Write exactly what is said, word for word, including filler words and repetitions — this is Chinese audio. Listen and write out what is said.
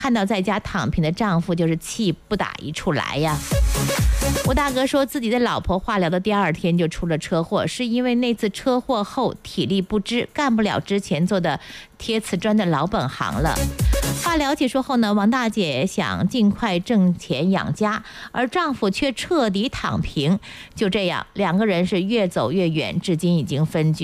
看到在家躺平的丈夫，就是气不打一处来呀。吴大哥说自己的老婆化疗的第二天就出了车祸，是因为那次车祸后体力不支，干不了之前做的贴瓷砖的老本行了。化疗结束后呢，王大姐想尽快挣钱养家，而丈夫却彻底躺平。就这样，两个人是越走越远，至今已经分居。